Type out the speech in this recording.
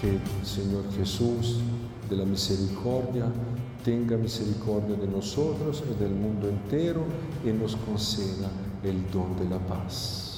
que el Señor Jesús de la misericordia tenga misericordia de nosotros y del mundo entero y nos conceda el don de la paz.